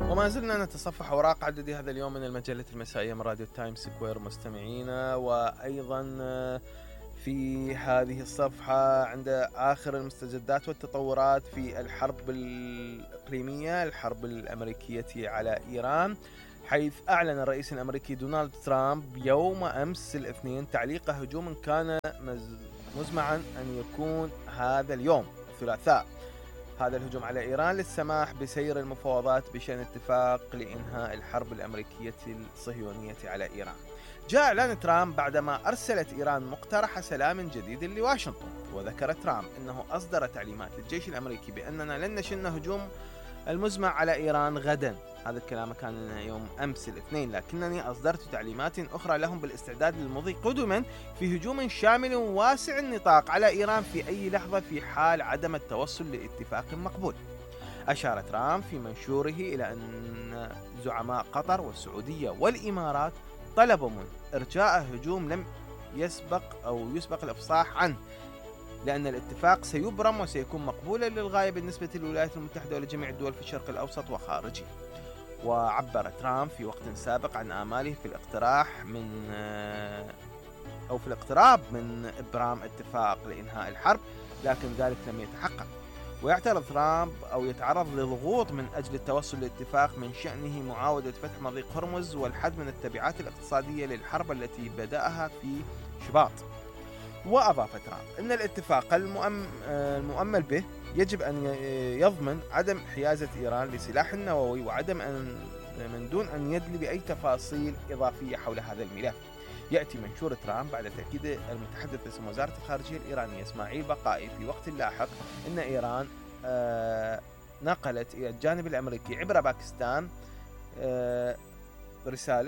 وما زلنا نتصفح أوراق عددي هذا اليوم من المجلة المسائية من راديو تايم سكوير مستمعينا، وأيضا في هذه الصفحة عند آخر المستجدات والتطورات في الحرب الإقليمية، الحرب الأمريكية على إيران، حيث أعلن الرئيس الأمريكي دونالد ترامب يوم أمس الاثنين تعليق هجوم كان مزمعا أن يكون هذا اليوم الثلاثاء، هذا الهجوم على إيران للسماح بسير المفاوضات بشأن اتفاق لإنهاء الحرب الأمريكية الصهيونية على إيران. جاء إعلان ترامب بعدما أرسلت إيران مقترح سلام جديد لواشنطن، وذكر ترامب أنه أصدر تعليمات للجيش الأمريكي بأننا لن نشن هجوم المزمع على إيران غدا. هذا الكلام كان يوم أمس الاثنين، لكنني أصدرت تعليمات أخرى لهم بالاستعداد للمضي قدما في هجوم شامل واسع النطاق على إيران في أي لحظة في حال عدم التوصل لاتفاق مقبول. أشار ترامب في منشوره إلى أن زعماء قطر والسعودية والإمارات طلبوا من إرجاء هجوم لم يسبق الإفصاح عنه، لأن الاتفاق سيبرم وسيكون مقبولا للغاية بالنسبة للولايات المتحدة ولجميع الدول في الشرق الأوسط وخارجه. وعبر ترامب في وقت سابق عن آماله في الاقتراب من إبرام اتفاق لإنهاء الحرب، لكن ذلك لم يتحقق. ويعترض ترامب أو يتعرض لضغوط من أجل التوصل لاتفاق من شأنه معاودة فتح مضيق هرمز والحد من التبعات الاقتصادية للحرب التي بدأها في شباط. وأضاف ترامب أن الاتفاق المؤمل به يجب أن يضمن عدم حيازة إيران لسلاح النووي وعدم من دون أن يدلي بأي تفاصيل إضافية حول هذا الملف. يأتي منشور ترامب بعد تأكيد المتحدث باسم وزارة الخارجية الإيرانية إسماعيل بقائي في وقت لاحق أن إيران نقلت إلى الجانب الأمريكي عبر باكستان رسالة،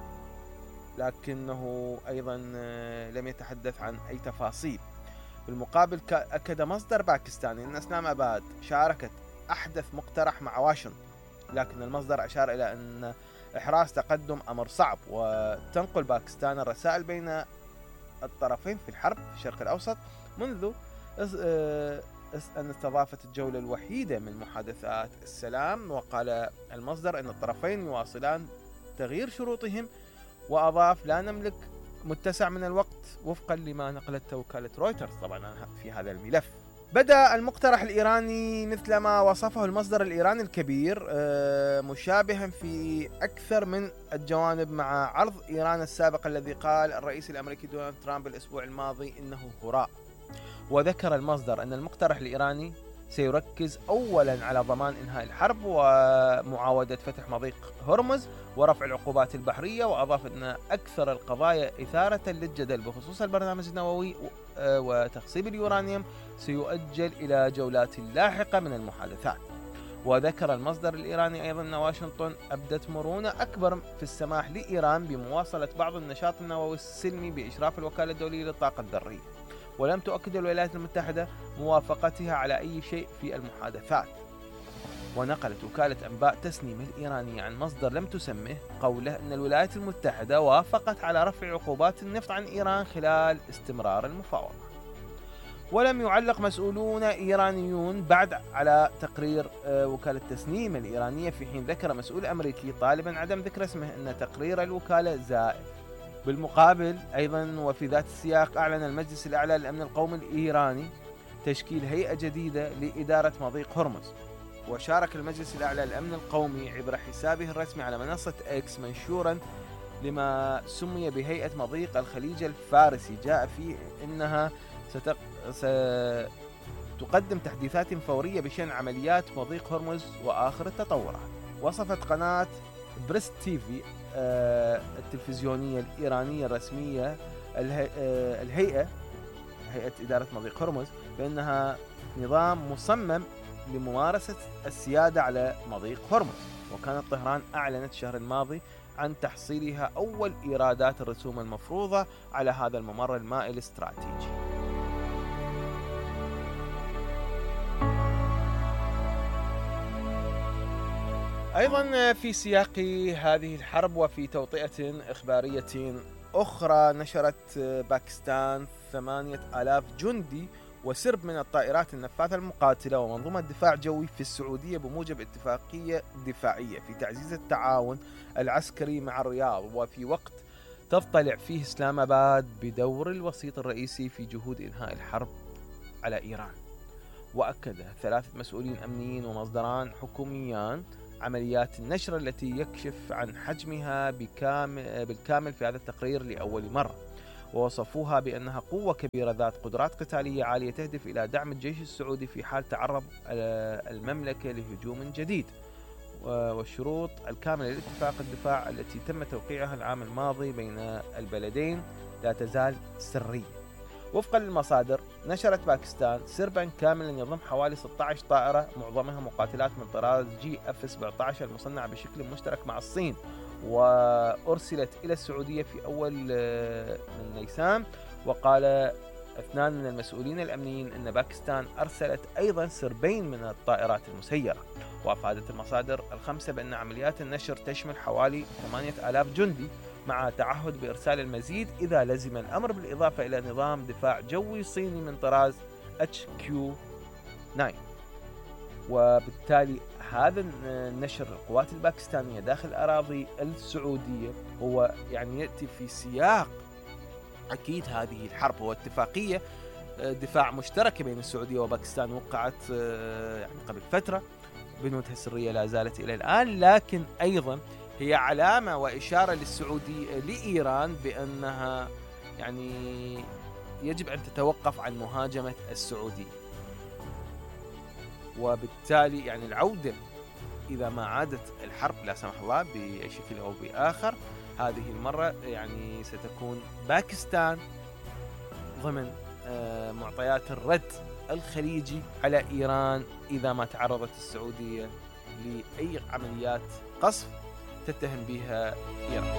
لكنه أيضا لم يتحدث عن أي تفاصيل. بالمقابل أكد مصدر باكستاني أن إسلام آباد شاركت أحدث مقترح مع واشنطن، لكن المصدر أشار إلى أن إحراز تقدم أمر صعب، وتنقل باكستان الرسائل بين الطرفين في الحرب في الشرق الأوسط منذ أن استضافت الجولة الوحيدة من محادثات السلام. وقال المصدر أن الطرفين يواصلان تغيير شروطهم، وأضاف لا نملك متسع من الوقت وفقا لما نقلته وكالة رويترز طبعا في هذا الملف. بدأ المقترح الإيراني مثل ما وصفه المصدر الإيراني الكبير مشابها في أكثر من الجوانب مع عرض إيران السابق الذي قال الرئيس الأمريكي دونالد ترامب الأسبوع الماضي إنه هراء. وذكر المصدر أن المقترح الإيراني سيركز أولا على ضمان إنهاء الحرب ومعاودة فتح مضيق هرمز ورفع العقوبات البحرية، وأضاف أن أكثر القضايا إثارة للجدل بخصوص البرنامج النووي وتخصيب اليورانيوم سيؤجل إلى جولات لاحقة من المحادثات. وذكر المصدر الإيراني أيضا أن واشنطن أبدت مرونة أكبر في السماح لإيران بمواصلة بعض النشاط النووي السلمي بإشراف الوكالة الدولية للطاقة الذرية، ولم تؤكد الولايات المتحدة موافقتها على أي شيء في المحادثات. ونقلت وكالة أنباء تسنيم الإيرانية عن مصدر لم تسمه قوله أن الولايات المتحدة وافقت على رفع عقوبات النفط عن إيران خلال استمرار المفاوضة. ولم يعلق مسؤولون إيرانيون بعد على تقرير وكالة تسنيم الإيرانية، في حين ذكر مسؤول أمريكي طالبا عدم ذكر اسمه أن تقرير الوكالة زائف. بالمقابل أيضا وفي ذات السياق أعلن المجلس الأعلى للأمن القومي الإيراني تشكيل هيئة جديدة لإدارة مضيق هرمز. وشارك المجلس الأعلى للأمن القومي عبر حسابه الرسمي على منصة إكس منشورا لما سمي بهيئة مضيق الخليج الفارسي جاء فيه إنها ستقدم تحديثات فورية بشأن عمليات مضيق هرمز وآخر التطورات. وصفت قناة بريست تيفي التلفزيونية الإيرانية الرسمية هيئة إدارة مضيق هرمز بأنها نظام مصمم لممارسة السيادة على مضيق هرمز. وكانت طهران أعلنت الشهر الماضي عن تحصيلها أول إيرادات الرسوم المفروضة على هذا الممر المائي الاستراتيجي. أيضا في سياق هذه الحرب وفي توطئة إخبارية أخرى، نشرت باكستان 8000 جندي وسرب من الطائرات النفاثة المقاتلة ومنظومة دفاع جوي في السعودية بموجب اتفاقية دفاعية في تعزيز التعاون العسكري مع الرياض، وفي وقت تضطلع فيه إسلام آباد بدور الوسيط الرئيسي في جهود إنهاء الحرب على إيران. وأكد 3 مسؤولين أمنيين ومصدران حكوميان عمليات النشر التي يكشف عن حجمها بالكامل في هذا التقرير لأول مرة، ووصفوها بأنها قوة كبيرة ذات قدرات قتالية عالية تهدف إلى دعم الجيش السعودي في حال تعرض المملكة لهجوم جديد، والشروط الكاملة لاتفاق الدفاع التي تم توقيعها العام الماضي بين البلدين لا تزال سرية. وفقا للمصادر، نشرت باكستان سربا كاملا يضم حوالي 16 طائرة معظمها مقاتلات من طراز GF-17 المصنعة بشكل مشترك مع الصين، وأرسلت إلى السعودية في أول من نيسان. وقال 2 من المسؤولين الأمنيين أن باكستان أرسلت أيضا سربين من الطائرات المسيرة. وأفادت المصادر ال5 بأن عمليات النشر تشمل حوالي 8000 جندي، مع تعهد بإرسال المزيد إذا لزم الأمر، بالإضافة إلى نظام دفاع جوي صيني من طراز HQ-9. وبالتالي هذا النشر القوات الباكستانية داخل الأراضي السعودية هو يعني يأتي في سياق أكيد هذه الحرب، واتفاقية دفاع مشتركة بين السعودية وباكستان وقعت يعني قبل فترة، بنودها السرية لا زالت إلى الآن، لكن أيضا هي علامة وإشارة للسعودية لإيران بأنها يعني يجب أن تتوقف عن مهاجمة السعودية. وبالتالي يعني العودة إذا ما عادت الحرب لا سمح الله بأي شكل أو بآخر، هذه المرة يعني ستكون باكستان ضمن معطيات الرد الخليجي على إيران إذا ما تعرضت السعودية لأي عمليات قصف تتهم بها إيران.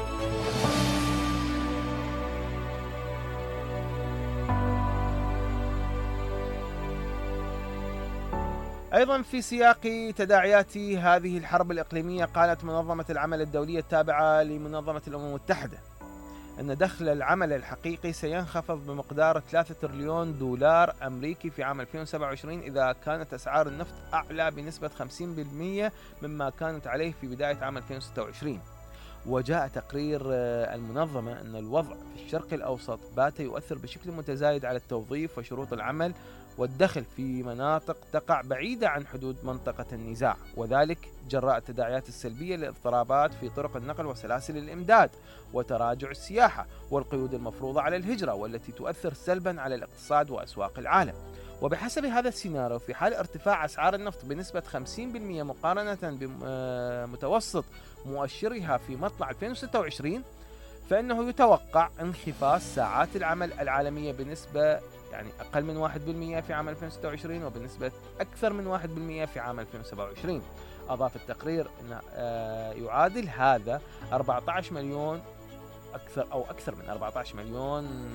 أيضا في سياق تداعيات هذه الحرب الإقليمية، قالت منظمة العمل الدولية التابعة لمنظمة الأمم المتحدة أن دخل العمل الحقيقي سينخفض بمقدار 3 تريليون دولار أمريكي في عام 2027 إذا كانت أسعار النفط أعلى بنسبة 50% مما كانت عليه في بداية عام 2026. وجاء تقرير المنظمة أن الوضع في الشرق الأوسط بات يؤثر بشكل متزايد على التوظيف وشروط العمل والدخل في مناطق تقع بعيدة عن حدود منطقة النزاع، وذلك جراء التداعيات السلبية للاضطرابات في طرق النقل وسلاسل الإمداد وتراجع السياحة والقيود المفروضة على الهجرة، والتي تؤثر سلبا على الاقتصاد وأسواق العالم. وبحسب هذا السيناريو، في حال ارتفاع أسعار النفط بنسبة 50% مقارنة بمتوسط مؤشرها في مطلع 2026، فإنه يتوقع انخفاض ساعات العمل العالمية بنسبة يعني أقل من 1% في عام 2026 وبنسبة أكثر من 1% في عام 2027. أضاف التقرير أن يعادل هذا 14 مليون أكثر من 14 مليون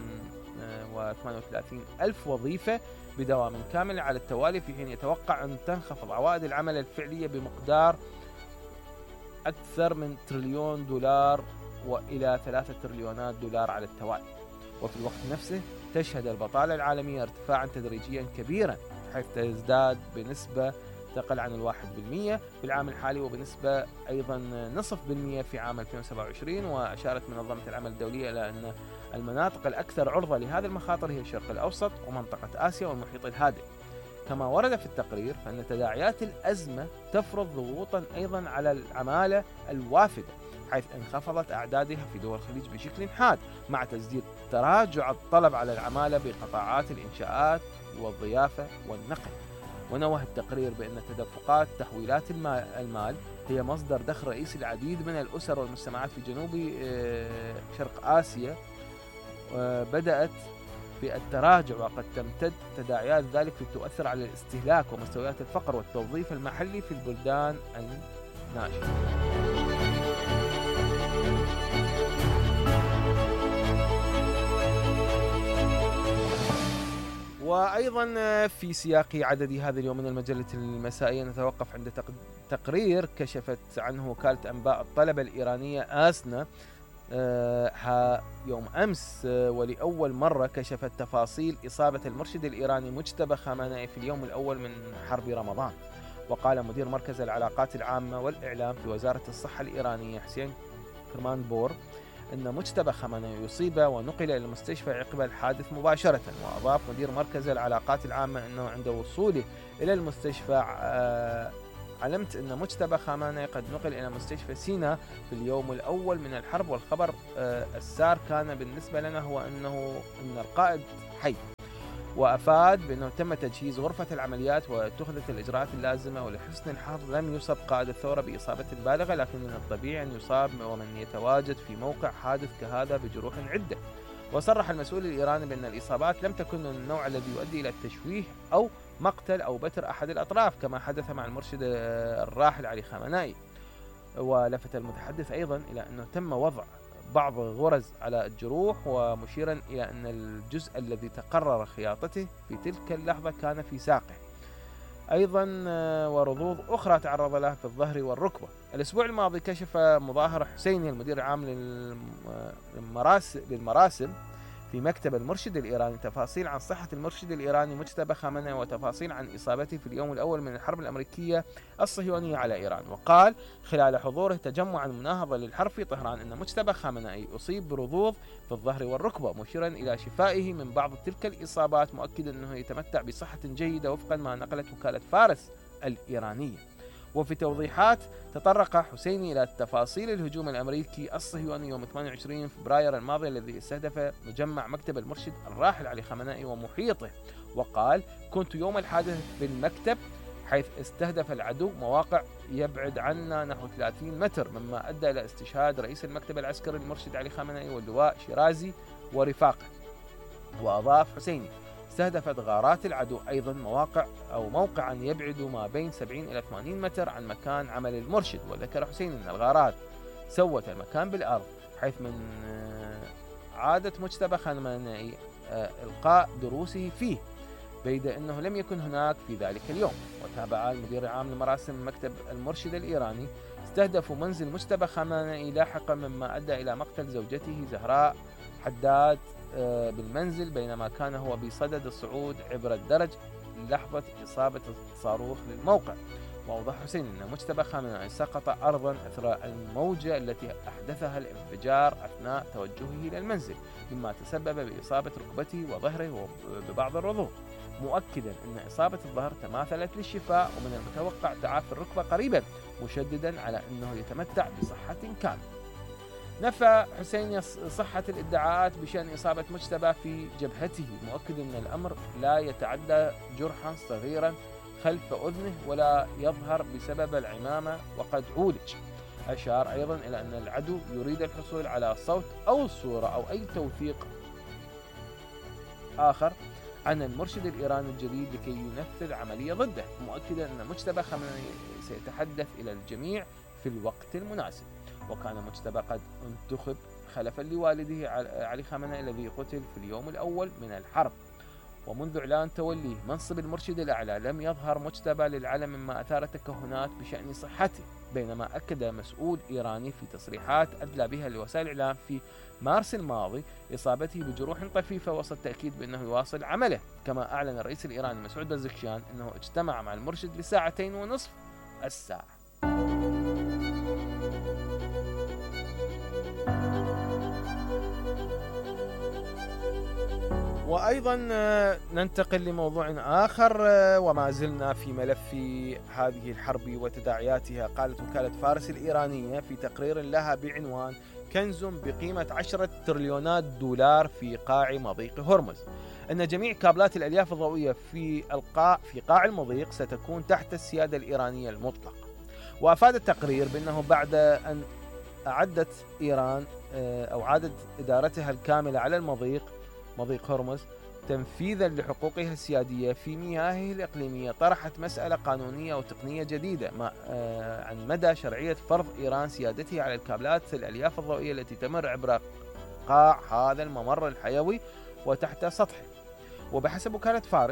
و38 ألف وظيفة بدوام كامل على التوالي، في حين يتوقع أن تنخفض عوائد العمل الفعلية بمقدار أكثر من تريليون دولار وإلى 3 تريليونات دولار على التوالي. وفي الوقت نفسه تشهد البطالة العالمية ارتفاعا تدريجيا كبيرا، حيث تزداد بنسبة تقل عن 1% في العام الحالي وبنسبة أيضا نصف بالمئة في عام 2027. وأشارت منظمة العمل الدولية إلى أن المناطق الأكثر عرضة لهذه المخاطر هي الشرق الأوسط ومنطقة آسيا والمحيط الهادئ. كما ورد في التقرير فإن تداعيات الأزمة تفرض ضغوطا أيضا على العمالة الوافدة، حيث انخفضت أعدادها في دول الخليج بشكل حاد مع تزديد تراجع الطلب على العمالة بقطاعات الإنشاءات والضيافة والنقل. ونوه التقرير بأن تدفقات تحويلات المال هي مصدر دخل رئيسي للعديد من الأسر والمجتمعات في جنوب شرق آسيا، بدأت بالتراجع وقد تمتد تداعيات ذلك في تؤثر على الاستهلاك ومستويات الفقر والتوظيف المحلي في البلدان الناشئة. وأيضا في سياق عدد هذا اليوم من المجلة المسائية نتوقف عند تقرير كشفت عنه وكالة أنباء الطلبة الإيرانية آسنا يوم أمس ولأول مرة كشفت تفاصيل إصابة المرشد الإيراني مجتبى خامنئي في اليوم الأول من حرب رمضان. وقال مدير مركز العلاقات العامة والإعلام في وزارة الصحة الإيرانية حسين كرمانبور أن مجتبى خامنئي يصيب ونقل إلى المستشفى عقب الحادث مباشرة. وأضاف مدير مركز العلاقات العامة أنه عند وصوله إلى المستشفى علمت أن مجتبى خامنئي قد نقل إلى مستشفى سيناء في اليوم الأول من الحرب، والخبر السار كان بالنسبة لنا هو أن القائد حي. وأفاد بأنه تم تجهيز غرفة العمليات واتخذت الإجراءات اللازمة، ولحسن الحظ لم يصب قائد الثورة بإصابة بالغة، لكن من الطبيعي أن يصاب ومن يتواجد في موقع حادث كهذا بجروح عدة. وصرح المسؤول الإيراني بأن الإصابات لم تكن من النوع الذي يؤدي إلى التشويه أو مقتل أو بتر أحد الأطراف كما حدث مع المرشد الراحل علي خامنئي. ولفت المتحدث أيضا إلى أنه تم وضع بعض غرز على الجروح، ومشيرا إلى أن الجزء الذي تقرر خياطته في تلك اللحظة كان في ساقه أيضا، ورضوض أخرى تعرض لها في الظهر والركبة. الأسبوع الماضي كشف مظاهر حسيني المدير العام للمراسم في مكتب المرشد الإيراني تفاصيل عن صحة المرشد الإيراني مجتبى خامنئي وتفاصيل عن إصابته في اليوم الأول من الحرب الأمريكية الصهيونية على إيران. وقال خلال حضوره تجمعا مناهضة للحرب في طهران أن مجتبى خامنئي أصيب برضوض في الظهر والركبة، مشيرا إلى شفائه من بعض تلك الإصابات، مؤكدا أنه يتمتع بصحة جيدة وفقا ما نقلت وكالة فارس الإيرانية. وفي توضيحات تطرق حسيني إلى تفاصيل الهجوم الأمريكي الصهيوني يوم 28 فبراير الماضي الذي استهدف مجمع مكتب المرشد الراحل علي خامنئي ومحيطه. وقال كنت يوم الحادث في المكتب حيث استهدف العدو مواقع يبعد عنا نحو 30 متر، مما أدى إلى استشهاد رئيس المكتب العسكري المرشد علي خامنئي واللواء شيرازي ورفاقه. وأضاف حسيني استهدفت غارات العدو أيضا موقعا يبعد ما بين 70 إلى 80 متر عن مكان عمل المرشد. وذكر حسين أن الغارات سوت المكان بالأرض، حيث من عادة مجتبى خامنئي إلقاء دروسه فيه، بيد أنه لم يكن هناك في ذلك اليوم. وتابع المدير العام لمراسم مكتب المرشد الإيراني استهدفوا منزل مجتبى خامنئي لاحقا، مما أدى إلى مقتل زوجته زهراء حداد بالمنزل بينما كان هو بصدد الصعود عبر الدرج لحظة إصابة الصاروخ للموقع. وأوضح حسين أن مجتبى خامنئي سقط أرضا أثر الموجة التي أحدثها الانفجار أثناء توجهه إلى المنزل، مما تسبب بإصابة ركبته وظهره ببعض الرضوض، مؤكدا أن إصابة الظهر تماثلت للشفاء ومن المتوقع تعافي الركبة قريبا، مشددا على أنه يتمتع بصحة كاملة. نفى حسين صحة الادعاءات بشأن إصابة مجتبى في جبهته، مؤكد أن الأمر لا يتعدى جرحا صغيرا خلف أذنه ولا يظهر بسبب العمامة وقد عولج. أشار أيضا إلى أن العدو يريد الحصول على صوت أو صورة أو أي توثيق آخر عن المرشد الإيراني الجديد لكي ينفذ عملية ضده، مؤكدا أن مجتبى خامنئي سيتحدث إلى الجميع في الوقت المناسب. وكان مجتبى قد انتخب خلفا لوالده علي خامنئي الذي قتل في اليوم الأول من الحرب. ومنذ إعلان توليه منصب المرشد الأعلى لم يظهر مجتبى للعلم، مما أثار تكهنات بشأن صحته، بينما أكد مسؤول إيراني في تصريحات أدلى بها لوسائل الإعلام في مارس الماضي إصابته بجروح طفيفة، وسط تأكيد بأنه يواصل عمله. كما أعلن الرئيس الإيراني مسعود بزكشان أنه اجتمع مع المرشد لساعتين ونصف الساعة. وأيضا ننتقل لموضوع آخر، وما زلنا في ملف هذه الحرب وتداعياتها. قالت وكالة فارس الإيرانية في تقرير لها بعنوان كنز بقيمة 10 تريليونات دولار في قاع مضيق هرمز أن جميع كابلات الألياف الضوئية في قاع المضيق ستكون تحت السيادة الإيرانية المطلقة. وأفاد التقرير بأنه بعد أن أعدت إيران أو عادت إدارتها الكاملة على مضيق هرمز تنفيذا لحقوقها السيادية في مياهه الإقليمية، طرحت مسألة قانونية وتقنية جديدة عن مدى شرعية فرض إيران سيادتها على الكابلات الألياف الضوئية التي تمر عبر قاع هذا الممر الحيوي وتحت سطحه. وبحسب وكالة فارس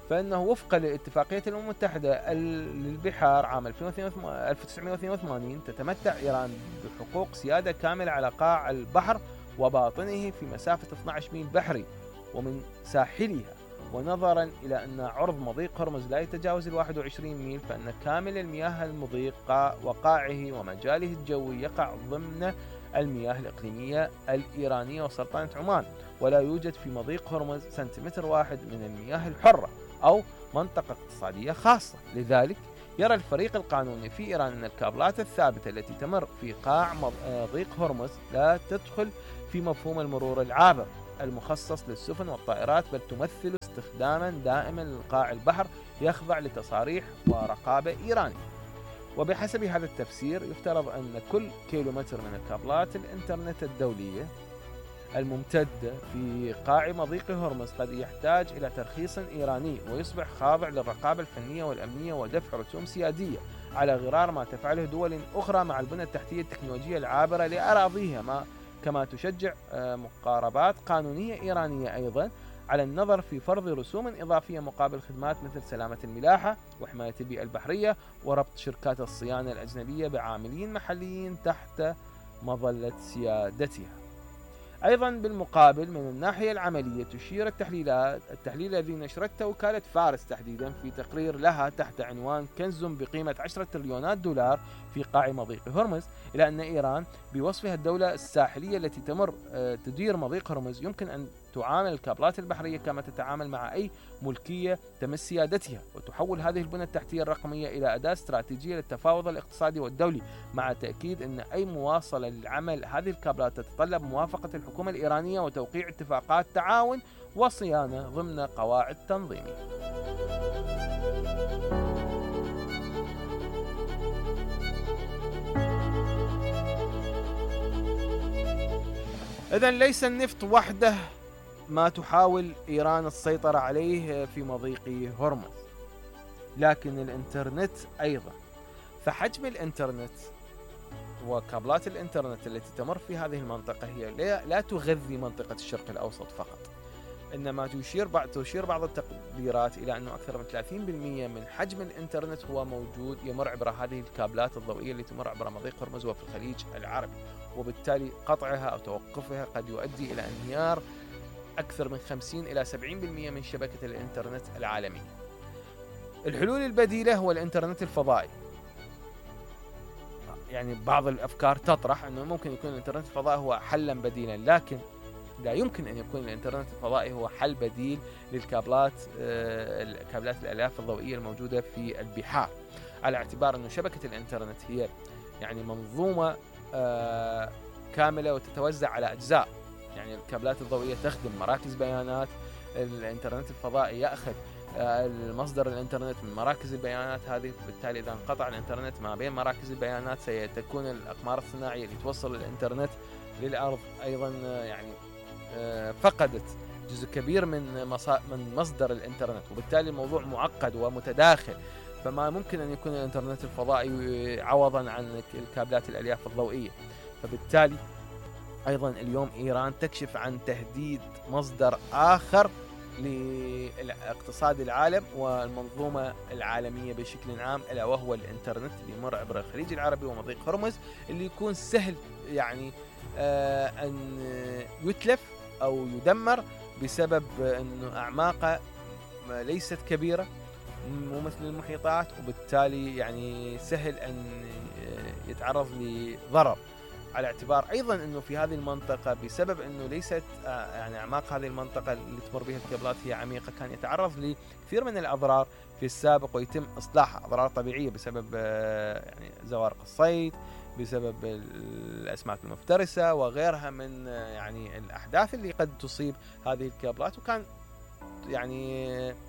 فإنه وفقا لاتفاقية الأمم المتحدة للبحار عام 1982 تتمتع إيران بحقوق سيادة كاملة على قاع البحر وباطنه في مسافة 12 ميل بحري ومن ساحلها. ونظرا إلى أن عرض مضيق هرمز لا يتجاوز 21 ميل، فإن كامل المياه المضيق وقاعه ومجاله الجوي يقع ضمن المياه الإقليمية الإيرانية وسلطنة عمان، ولا يوجد في مضيق هرمز سنتيمتر واحد من المياه الحرة أو منطقة اقتصادية خاصة. لذلك يرى الفريق القانوني في إيران أن الكابلات الثابتة التي تمر في قاع مضيق هرمز لا تدخل في مفهوم المرور العابر المخصص للسفن والطائرات، بل تمثل استخداما دائما لقاع البحر يخضع لتصاريح ورقابة إيرانية. وبحسب هذا التفسير يفترض أن كل كيلومتر من الكابلات الإنترنت الدولية الممتدة في قاع مضيق هرمز قد يحتاج إلى ترخيص إيراني ويصبح خاضع للرقابة الفنية والأمنية ودفع رسوم سيادية على غرار ما تفعله دول أخرى مع البنى التحتية التكنولوجية العابرة لأراضيها، كما تشجع مقاربات قانونية إيرانية أيضا على النظر في فرض رسوم إضافية مقابل خدمات مثل سلامة الملاحة وحماية البيئة البحرية وربط شركات الصيانة الأجنبية بعاملين محليين تحت مظلة سيادتها. أيضا بالمقابل من الناحية العملية تشير التحليل الذي نشرته وكالة فارس تحديدا في تقرير لها تحت عنوان كنز بقيمة 10 تريليونات دولار في قاع مضيق هرمز إلى أن إيران بوصفها الدولة الساحلية التي تدير مضيق هرمز يمكن أن تعامل الكابلات البحرية كما تتعامل مع أي ملكية تمس سيادتها، وتحول هذه البنى التحتية الرقمية إلى أداة استراتيجية للتفاوض الاقتصادي والدولي، مع تأكيد أن أي مواصلة للعمل هذه الكابلات تتطلب موافقة الحكومة الإيرانية وتوقيع اتفاقات تعاون وصيانة ضمن قواعد تنظيمية. إذن ليس النفط وحده ما تحاول إيران السيطرة عليه في مضيق هرمز، لكن الإنترنت أيضا. فحجم الإنترنت وكابلات الإنترنت التي تمر في هذه المنطقة هي لا تغذي منطقة الشرق الأوسط فقط، إنما تشير بعض التقديرات إلى أنه أكثر من 30% من حجم الإنترنت هو موجود يمر عبر هذه الكابلات الضوئية التي تمر عبر مضيق هرمز وفي الخليج العربي، وبالتالي قطعها أو توقفها قد يؤدي إلى انهيار أكثر من 50 إلى 70% من شبكة الإنترنت العالمية. الحلول البديلة هو الإنترنت الفضائي. يعني بعض الأفكار تطرح أنه ممكن يكون الإنترنت الفضائي هو حلا بديلا، لكن لا يمكن أن يكون الإنترنت الفضائي هو حل بديل للكابلات الآلاف الضوئية الموجودة في البحار، على اعتبار أنه شبكة الإنترنت هي يعني منظومة كاملة وتتوزع على أجزاء. يعني الكابلات الضوئية تخدم مراكز بيانات، الإنترنت الفضائي يأخذ المصدر الإنترنت من مراكز البيانات هذه، بالتالي إذا انقطع الإنترنت ما بين مراكز البيانات ستكون الأقمار الصناعية اللي توصل الإنترنت للأرض أيضا يعني فقدت جزء كبير من مصدر الإنترنت، وبالتالي الموضوع معقد ومتداخل، فما ممكن أن يكون الإنترنت الفضائي عوضا عن الكابلات الألياف الضوئية. فبالتالي أيضا اليوم إيران تكشف عن تهديد مصدر آخر لاقتصاد العالم والمنظومة العالمية بشكل عام، ألا وهو الإنترنت اللي يمر عبر الخليج العربي ومضيق هرمز، اللي يكون سهل يعني أن يتلف أو يدمر بسبب أنه أعماقه ليست كبيرة مو مثل المحيطات، وبالتالي يعني سهل أن يتعرض لضرر، على اعتبار أيضا أنه في هذه المنطقة بسبب أنه ليست يعني أعماق هذه المنطقة اللي تمر بها الكابلات هي عميقة، كان يتعرض لكثير من الأضرار في السابق ويتم إصلاحها، أضرار طبيعية بسبب يعني زوارق الصيد، بسبب الأسماك المفترسة وغيرها من يعني الأحداث اللي قد تصيب هذه الكابلات، وكان يعني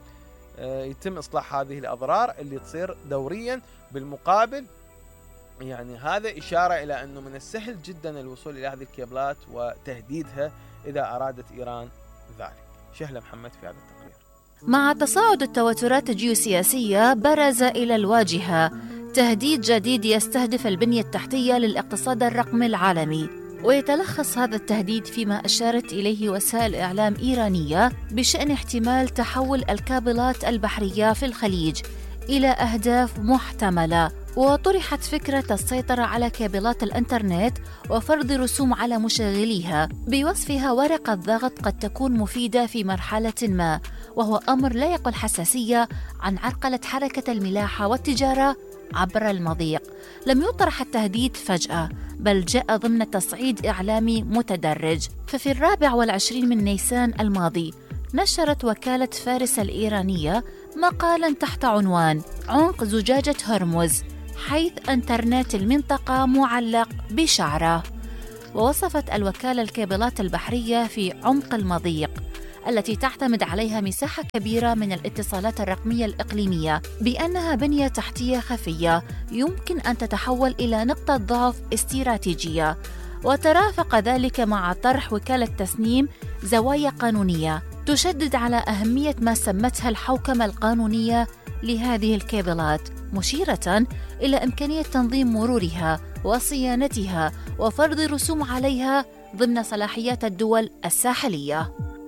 يتم إصلاح هذه الأضرار اللي تصير دوريا. بالمقابل يعني هذا إشارة إلى أنه من السهل جدا الوصول إلى هذه الكابلات وتهديدها إذا أرادت إيران ذلك. شهلة محمد في هذا التقرير. مع تصاعد التوترات الجيوسياسية برز إلى الواجهة تهديد جديد يستهدف البنية التحتية للاقتصاد الرقمي العالمي، ويتلخص هذا التهديد فيما أشارت إليه وسائل إعلام إيرانية بشأن احتمال تحول الكابلات البحرية في الخليج إلى أهداف محتملة. وطرحت فكرة السيطرة على كابلات الإنترنت وفرض رسوم على مشغليها بوصفها ورقة ضغط قد تكون مفيدة في مرحلة ما، وهو أمر لا يقل حساسية عن عرقلة حركة الملاحة والتجارة عبر المضيق. لم يطرح التهديد فجأة، بل جاء ضمن تصعيد إعلامي متدرج. ففي 24 من نيسان الماضي نشرت وكالة فارس الإيرانية مقالاً تحت عنوان عمق زجاجة هرمز، حيث إنترنت المنطقة معلق بشعرة. ووصفت الوكالة الكابلات البحرية في عمق المضيق التي تعتمد عليها مساحة كبيرة من الاتصالات الرقمية الإقليمية بأنها بنية تحتية خفية يمكن أن تتحول إلى نقطة ضعف استراتيجية. وترافق ذلك مع طرح وكالة تسنيم زوايا قانونية تشدد على أهمية ما سمتها الحوكمة القانونية لهذه الكابلات، مشيرة إلى إمكانية تنظيم مرورها وصيانتها وفرض رسوم عليها ضمن صلاحيات الدول الساحلية.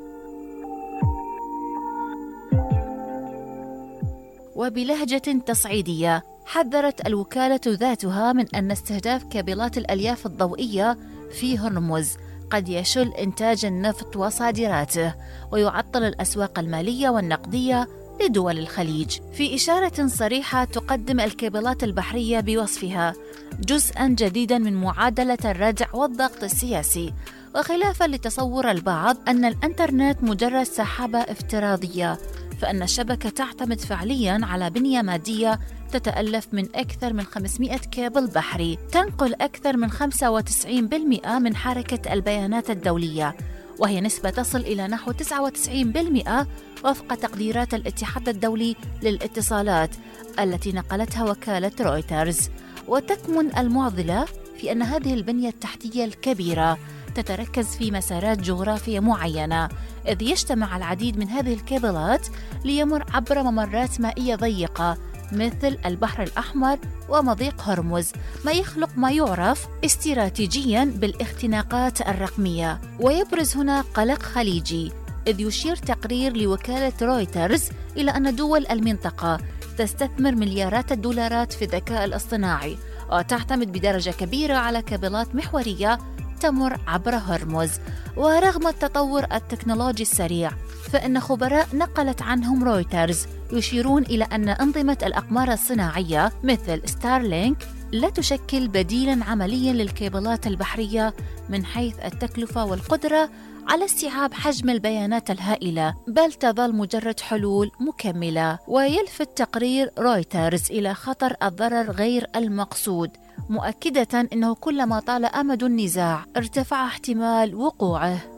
وبلهجة تصعيدية حذرت الوكالة ذاتها من أن استهداف كابلات الألياف الضوئية في هرمز قد يشل إنتاج النفط وصادراته ويعطل الأسواق المالية والنقدية لدول الخليج. في إشارة صريحة تقدم الكابلات البحرية بوصفها جزءاً جديداً من معادلة الردع والضغط السياسي، وخلافاً لتصور البعض أن الإنترنت مجرد سحابة افتراضية، فإن الشبكة تعتمد فعلياً على بنية مادية تتألف من أكثر من 500 كابل بحري تنقل أكثر من 95% من حركة البيانات الدولية، وهي نسبة تصل إلى نحو 99% وفق تقديرات الاتحاد الدولي للاتصالات التي نقلتها وكالة رويترز. وتكمن المعضلة في أن هذه البنية التحتية الكبيرة تتركز في مسارات جغرافية معينة، إذ يجتمع العديد من هذه الكابلات ليمر عبر ممرات مائية ضيقة مثل البحر الأحمر ومضيق هرمز، ما يخلق ما يعرف استراتيجياً بالاختناقات الرقمية. ويبرز هنا قلق خليجي، إذ يشير تقرير لوكالة رويترز إلى أن دول المنطقة تستثمر مليارات الدولارات في الذكاء الاصطناعي وتعتمد بدرجة كبيرة على كابلات محورية تمر عبر هرمز. ورغم التطور التكنولوجي السريع، فإن خبراء نقلت عنهم رويترز يشيرون إلى أن أنظمة الأقمار الصناعية مثل ستارلينك لا تشكل بديلاً عملياً للكابلات البحرية من حيث التكلفة والقدرة على استيعاب حجم البيانات الهائلة، بل تظل مجرد حلول مكملة. ويلفت تقرير رويترز إلى خطر الضرر غير المقصود، مؤكدة أنه كلما طال أمد النزاع ارتفع احتمال وقوعه.